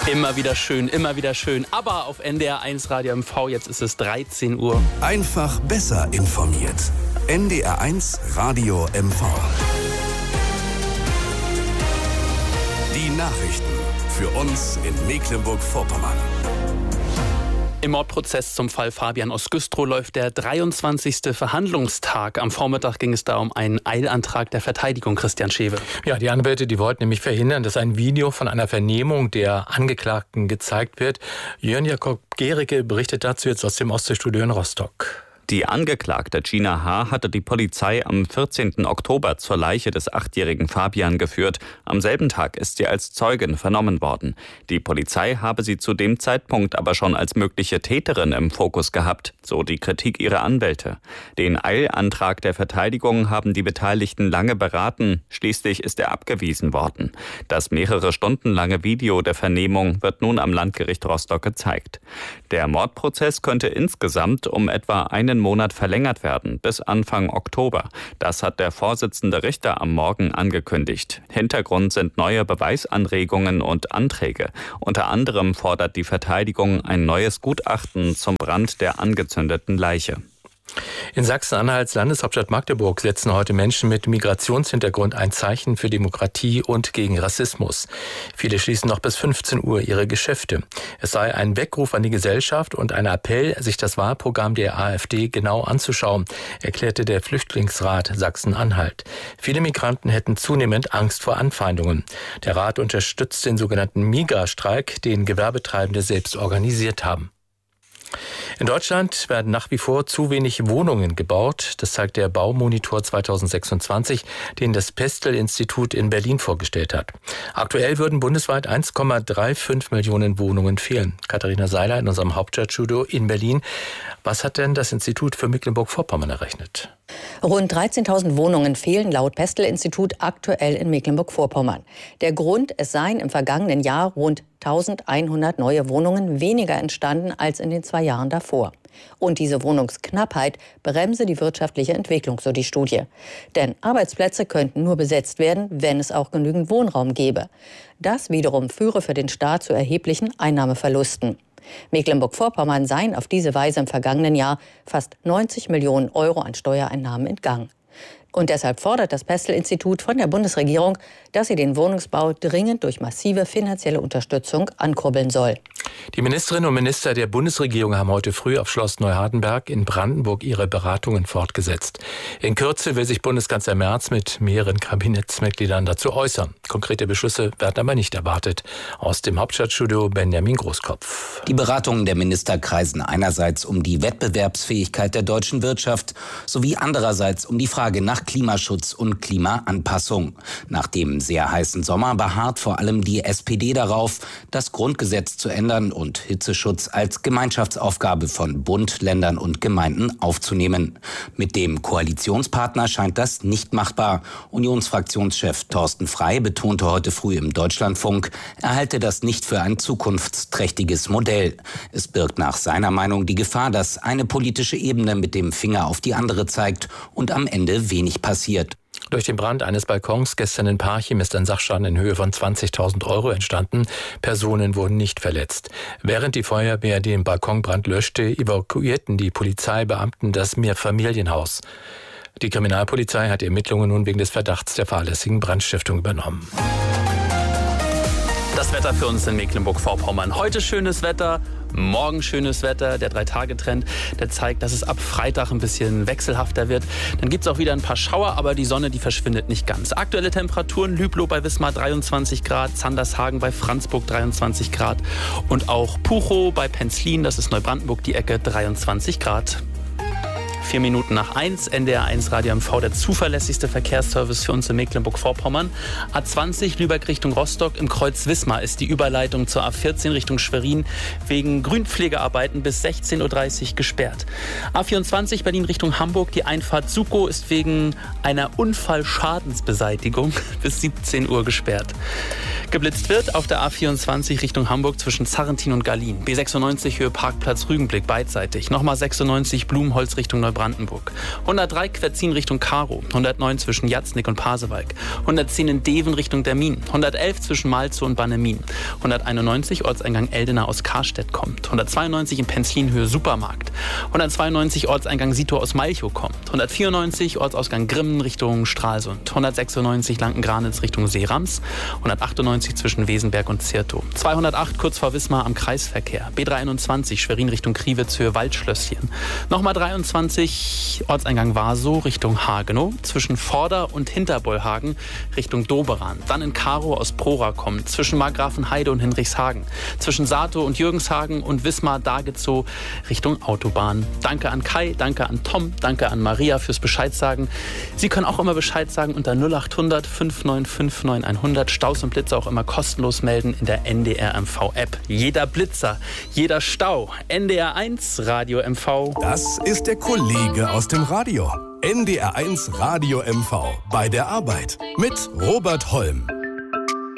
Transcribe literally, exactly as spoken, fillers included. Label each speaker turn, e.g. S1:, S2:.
S1: Immer wieder schön, immer wieder schön. Aber auf N D R eins Radio M V, jetzt ist es dreizehn Uhr.
S2: Einfach besser informiert. N D R eins Radio M V. Die Nachrichten für uns in Mecklenburg-Vorpommern.
S1: Im Mordprozess zum Fall Fabian aus Güstrow läuft der dreiundzwanzigste Verhandlungstag. Am Vormittag ging es da um einen Eilantrag der Verteidigung, Christian Schewe.
S3: Ja, die Anwälte, die wollten nämlich verhindern, dass ein Video von einer Vernehmung der Angeklagten gezeigt wird. Jörn Jakob Gericke berichtet dazu jetzt aus dem Ostseestudio in Rostock.
S4: Die Angeklagte Gina H. hatte die Polizei am vierzehnten Oktober zur Leiche des achtjährigen Fabian geführt. Am selben Tag ist sie als Zeugin vernommen worden. Die Polizei habe sie zu dem Zeitpunkt aber schon als mögliche Täterin im Fokus gehabt, so die Kritik ihrer Anwälte. Den Eilantrag der Verteidigung haben die Beteiligten lange beraten. Schließlich ist er abgewiesen worden. Das mehrere Stunden lange Video der Vernehmung wird nun am Landgericht Rostock gezeigt. Der Mordprozess könnte insgesamt um etwa einen Monat verlängert werden, bis Anfang Oktober. Das hat der Vorsitzende Richter am Morgen angekündigt. Hintergrund sind neue Beweisanregungen und Anträge. Unter anderem fordert die Verteidigung ein neues Gutachten zum Brand der angezündeten Leiche.
S3: In Sachsen-Anhalts Landeshauptstadt Magdeburg setzen heute Menschen mit Migrationshintergrund ein Zeichen für Demokratie und gegen Rassismus. Viele schließen noch bis fünfzehn Uhr ihre Geschäfte. Es sei ein Weckruf an die Gesellschaft und ein Appell, sich das Wahlprogramm der AfD genau anzuschauen, erklärte der Flüchtlingsrat Sachsen-Anhalt. Viele Migranten hätten zunehmend Angst vor Anfeindungen. Der Rat unterstützt den sogenannten Migrastreik, den Gewerbetreibende selbst organisiert haben. In Deutschland werden nach wie vor zu wenig Wohnungen gebaut. Das zeigt der Baumonitor zweitausendsechsundzwanzig, den das Pestel-Institut in Berlin vorgestellt hat. Aktuell würden bundesweit eins Komma fünfunddreißig Millionen Wohnungen fehlen. Katharina Seiler in unserem Hauptstadtstudio in Berlin. Was hat denn das Institut für Mecklenburg-Vorpommern errechnet?
S5: Rund dreizehntausend Wohnungen fehlen laut Pestel-Institut aktuell in Mecklenburg-Vorpommern. Der Grund, es seien im vergangenen Jahr rund eintausendeinhundert neue Wohnungen weniger entstanden als in den zwei Jahren davor. Und diese Wohnungsknappheit bremse die wirtschaftliche Entwicklung, so die Studie. Denn Arbeitsplätze könnten nur besetzt werden, wenn es auch genügend Wohnraum gäbe. Das wiederum führe für den Staat zu erheblichen Einnahmeverlusten. Mecklenburg-Vorpommern seien auf diese Weise im vergangenen Jahr fast neunzig Millionen Euro an Steuereinnahmen entgangen. Und deshalb fordert das Pestel-Institut von der Bundesregierung, dass sie den Wohnungsbau dringend durch massive finanzielle Unterstützung ankurbeln soll.
S3: Die Ministerinnen und Minister der Bundesregierung haben heute früh auf Schloss Neuhardenberg in Brandenburg ihre Beratungen fortgesetzt. In Kürze will sich Bundeskanzler Merz mit mehreren Kabinettsmitgliedern dazu äußern. Konkrete Beschlüsse werden aber nicht erwartet. Aus dem Hauptstadtstudio Benjamin Großkopf.
S6: Die Beratungen der Minister kreisen einerseits um die Wettbewerbsfähigkeit der deutschen Wirtschaft sowie andererseits um die Frage nach Klimaschutz und Klimaanpassung. Nach dem sehr heißen Sommer beharrt vor allem die S P D darauf, das Grundgesetz zu ändern und Hitzeschutz als Gemeinschaftsaufgabe von Bund, Ländern und Gemeinden aufzunehmen. Mit dem Koalitionspartner scheint das nicht machbar. Unionsfraktionschef Thorsten Frey betonte heute früh im Deutschlandfunk, er halte das nicht für ein zukunftsträchtiges Modell. Es birgt nach seiner Meinung die Gefahr, dass eine politische Ebene mit dem Finger auf die andere zeigt und am Ende wenig passiert.
S3: Durch den Brand eines Balkons gestern in Parchim ist ein Sachschaden in Höhe von zwanzigtausend Euro entstanden. Personen wurden nicht verletzt. Während die Feuerwehr den Balkonbrand löschte, evakuierten die Polizeibeamten das Mehrfamilienhaus. Die Kriminalpolizei hat die Ermittlungen nun wegen des Verdachts der fahrlässigen Brandstiftung übernommen.
S1: Das Wetter für uns in Mecklenburg-Vorpommern. Heute schönes Wetter, morgen schönes Wetter. Der Drei-Tage-Trend, der zeigt, dass es ab Freitag ein bisschen wechselhafter wird. Dann gibt es auch wieder ein paar Schauer, aber die Sonne, die verschwindet nicht ganz. Aktuelle Temperaturen: Lüblow bei Wismar dreiundzwanzig Grad, Zandershagen bei Franzburg dreiundzwanzig Grad und auch Puchow bei Penzlin, das ist Neubrandenburg die Ecke, dreiundzwanzig Grad. Vier Minuten nach eins, N D R eins Radio M V, der zuverlässigste Verkehrsservice für uns in Mecklenburg-Vorpommern. A zwanzig Lübeck Richtung Rostock, im Kreuz Wismar ist die Überleitung zur A vierzehn Richtung Schwerin wegen Grünpflegearbeiten bis sechzehn Uhr dreißig gesperrt. A vierundzwanzig Berlin Richtung Hamburg, die Einfahrt Sukow ist wegen einer Unfallschadensbeseitigung bis siebzehn Uhr gesperrt. Geblitzt wird auf der A vierundzwanzig Richtung Hamburg zwischen Zarrentin und Gallien. B sechsundneunzig Höhe Parkplatz Rügenblick beidseitig. Nochmal sechsundneunzig Blumenholz Richtung Neubrandenburg. Brandenburg. hundertdrei Quetzin Richtung Karow. hundertneun zwischen Jatznik und Pasewalk. hundertzehn in Deven Richtung Dermin. hundertelf zwischen Malzow und Bannemin. hunderteinundneunzig Ortseingang Eldener aus Karstedt kommt. hundertzweiundneunzig in Penzlinhöhe Supermarkt. hundertzweiundneunzig Ortseingang Sito aus Malchow kommt. hundertvierundneunzig Ortsausgang Grimmen Richtung Stralsund. hundertsechsundneunzig Lanken-Granitz Richtung Seerams. hundertachtundneunzig zwischen Wesenberg und Zirtow. zweihundertacht kurz vor Wismar am Kreisverkehr. B dreiundzwanzig Schwerin Richtung Kriwitz Höhe Waldschlösschen. Nochmal dreiundzwanzig Ortseingang Warsow Richtung Hagenow. Zwischen Vorder- und Hinterbollhagen Richtung Doberan. Dann in Karow aus Prora kommt. Zwischen Markgrafenheide und Hinrichshagen. Zwischen Satow und Jürgenshagen und Wismar-Dagezow Richtung Autobahn. Danke an Kai, danke an Tom, danke an Maria fürs Bescheid sagen. Sie können auch immer Bescheid sagen unter null achthundert fünf neun fünf neun hundert. Staus und Blitze auch immer kostenlos melden in der N D R M V-App. Jeder Blitzer, jeder Stau. N D R eins Radio M V.
S2: Das ist der Kollege aus dem Radio. N D R eins Radio M V bei der Arbeit mit Robert Holm.